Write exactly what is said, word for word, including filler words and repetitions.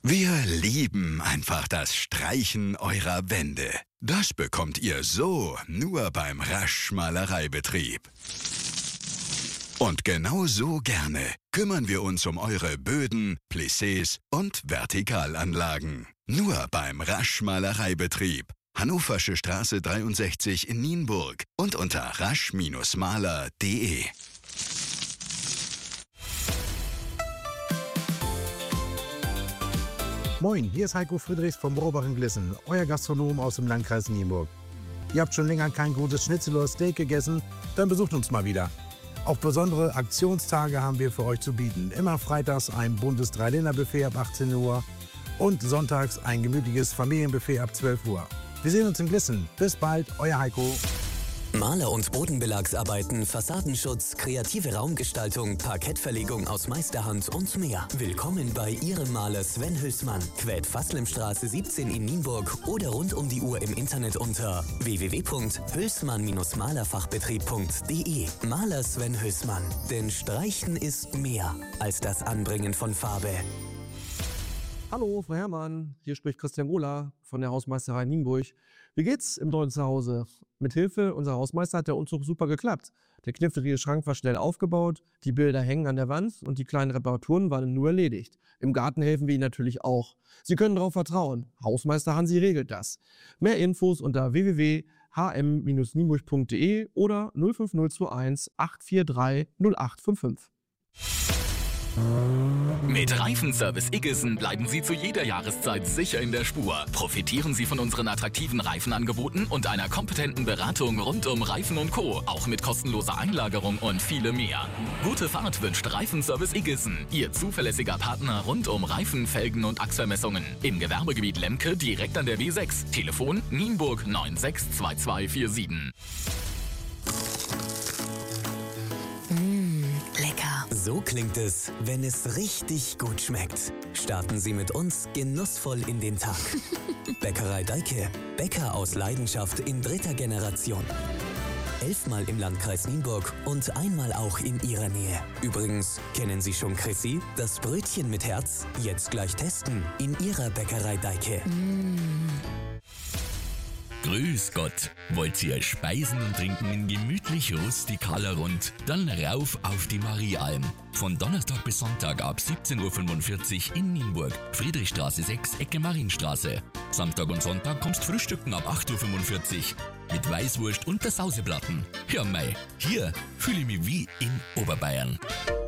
Wir lieben einfach das Streichen eurer Wände. Das bekommt ihr so nur beim Rasch Malereibetrieb. Und genau so gerne kümmern wir uns um eure Böden, Plissés und Vertikalanlagen. Nur beim Rasch Malereibetrieb. Hannoversche Straße dreiundsechzig in Nienburg und unter rasch Maler punkt de. Moin, hier ist Heiko Friedrichs vom Rohrbach in Glissen, euer Gastronom aus dem Landkreis Nienburg. Ihr habt schon länger kein gutes Schnitzel oder Steak gegessen? Dann besucht uns mal wieder. Auch besondere Aktionstage haben wir für euch zu bieten. Immer freitags ein buntes Dreiliner-Buffet ab achtzehn Uhr und sonntags ein gemütliches Familienbuffet ab zwölf Uhr. Wir sehen uns in Glissen. Bis bald, euer Heiko. Maler- und Bodenbelagsarbeiten, Fassadenschutz, kreative Raumgestaltung, Parkettverlegung aus Meisterhand und mehr. Willkommen bei Ihrem Maler Sven Hülsmann. Quät Faslemstraße siebzehn in Nienburg oder rund um die Uhr im Internet unter w w w punkt hülsmann malerfachbetrieb punkt de. Maler Sven Hülsmann. Denn Streichen ist mehr als das Anbringen von Farbe. Hallo, Frau Herrmann, hier spricht Christian Gola von der Hausmeisterei Nienburg. Wie geht's im neuen Zuhause? Mit Hilfe unserer Hausmeister hat der Umzug super geklappt. Der knifflige Schrank war schnell aufgebaut, die Bilder hängen an der Wand und die kleinen Reparaturen waren nur erledigt. Im Garten helfen wir Ihnen natürlich auch. Sie können darauf vertrauen. Hausmeister Hansi regelt das. Mehr Infos unter w w w punkt h m Bindestrich nienburg punkt de oder null fünf null zwei eins acht vier drei null acht fünf fünf. Mit Reifenservice Iggesen bleiben Sie zu jeder Jahreszeit sicher in der Spur. Profitieren Sie von unseren attraktiven Reifenangeboten und einer kompetenten Beratung rund um Reifen und Co. Auch mit kostenloser Einlagerung und viele mehr. Gute Fahrt wünscht Reifenservice Iggesen, Ihr zuverlässiger Partner rund um Reifen, Felgen und Achsvermessungen. Im Gewerbegebiet Lemke direkt an der W sechs. Telefon Nienburg neun sechs zwei zwei vier sieben. So klingt es, wenn es richtig gut schmeckt. Starten Sie mit uns genussvoll in den Tag. Bäckerei Deike. Bäcker aus Leidenschaft in dritter Generation. Elfmal im Landkreis Nienburg und einmal auch in Ihrer Nähe. Übrigens, kennen Sie schon Chrissy? Das Brötchen mit Herz? Jetzt gleich testen in Ihrer Bäckerei Deike. Mm. Grüß Gott. Wollt ihr Speisen und Trinken in gemütlich rustikaler Rund? Dann rauf auf die Marialm. Von Donnerstag bis Sonntag ab siebzehn Uhr fünfundvierzig in Nienburg. Friedrichstraße sechs, Ecke Marienstraße. Samstag und Sonntag kommst frühstücken ab acht Uhr fünfundvierzig. Mit Weißwurst und der Sauseplatten. Ja mei, hier fühle ich mich wie in Oberbayern.